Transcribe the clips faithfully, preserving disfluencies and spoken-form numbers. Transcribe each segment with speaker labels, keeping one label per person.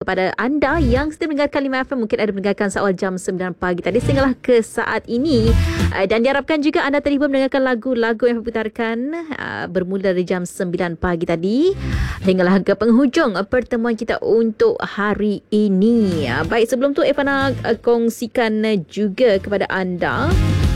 Speaker 1: kepada anda yang sedang mendengarkan lima F M, mungkin ada mendengarkan seawal jam sembilan pagi tadi sehinggalah ke saat ini. Uh, dan diharapkan juga anda terhibur mendengarkan lagu-lagu yang diputarkan uh, bermula dari jam sembilan pagi tadi hinggalah ke penghujung uh, pertemuan kita untuk hari ini. Uh, baik, sebelum tu Eva nak uh, kongsikan uh, juga kepada anda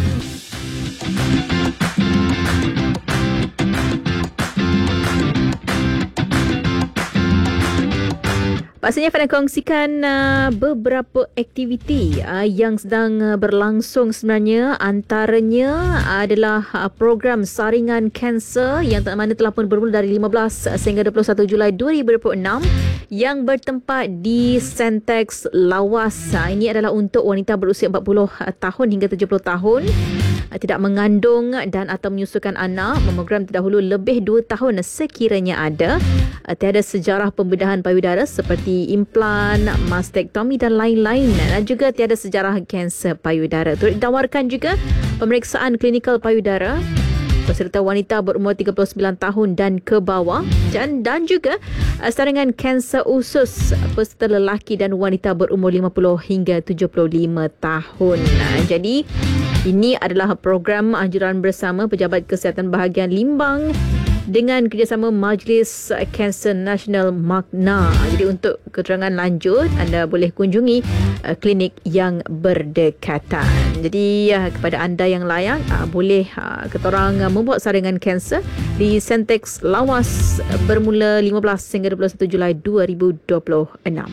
Speaker 1: pastinya saya nak kongsikan uh, beberapa aktiviti uh, yang sedang uh, berlangsung sebenarnya. Antaranya adalah uh, program saringan kanser yang mana telah pun bermula dari lima belas sehingga dua puluh satu Julai dua ribu dua puluh enam yang bertempat di Sentex Lawas. Uh, ini adalah untuk wanita berusia empat puluh tahun hingga tujuh puluh tahun. Tidak mengandung dan atau menyusukan anak, memogram terdahulu lebih dua tahun sekiranya ada, tiada sejarah pembedahan payudara seperti implan, mastektomi dan lain-lain, dan juga tiada sejarah kanser payudara. Turut ditawarkan juga pemeriksaan klinikal payudara peserta wanita berumur tiga puluh sembilan tahun dan ke bawah, dan, dan juga saringan kanser usus peserta lelaki dan wanita berumur lima puluh hingga tujuh puluh lima tahun. Jadi ini adalah program anjuran bersama Pejabat Kesihatan Bahagian Limbang dengan kerjasama Majlis Kanser Nasional Magna. Jadi untuk keterangan lanjut anda boleh kunjungi uh, klinik yang berdekatan. Jadi uh, kepada anda yang layak uh, boleh uh, ketorang uh, membuat saringan kanser di Sentex Lawas uh, bermula lima belas hingga dua puluh satu Julai dua ribu dua puluh enam.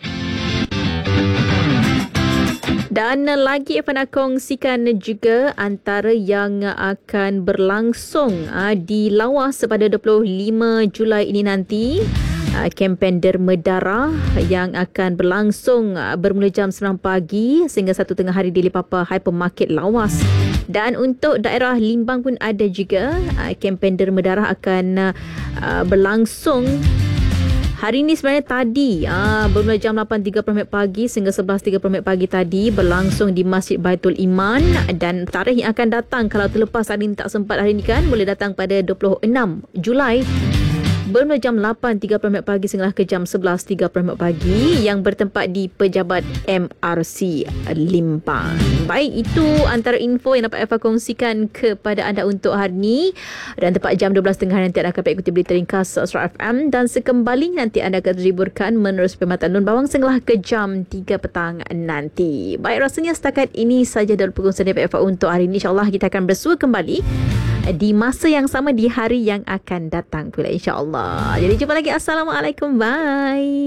Speaker 1: Dan lagi saya nak kongsikan juga antara yang akan berlangsung di Lawas pada dua puluh lima Julai ini nanti. Kempen derma darah yang akan berlangsung bermula jam sembilan pagi sehingga satu tengah hari di Lipapa Hypermarket Lawas. Dan untuk daerah Limbang pun ada juga kempen derma darah akan berlangsung. Hari ini sebenarnya tadi aa, bermula jam lapan tiga puluh pagi sehingga sebelas tiga puluh pagi tadi berlangsung di Masjid Baitul Iman, dan tarikh yang akan datang kalau terlepas hari ini tak sempat hari ini kan boleh datang pada dua puluh enam Julai bermula jam lapan tiga puluh pagi sehingga ke jam sebelas tiga puluh pagi yang bertempat di Pejabat M R C Limpang. Baik, itu antara info yang dapat Eva kongsikan kepada anda untuk hari ini, dan tepat jam dua belas tengah nanti anda akan ikuti berita ringkas Astra F M, dan sekembali nanti anda akan terhiburkan menerus Perkhidmatan Nun Bawang sehingga ke jam tiga petang nanti. Baik, rasanya setakat ini saja dalam perkongsian Eva untuk hari ini. InsyaAllah kita akan bersua kembali di masa yang sama di hari yang akan datang pula, insyaAllah. Jadi jumpa lagi. Assalamualaikum. Bye.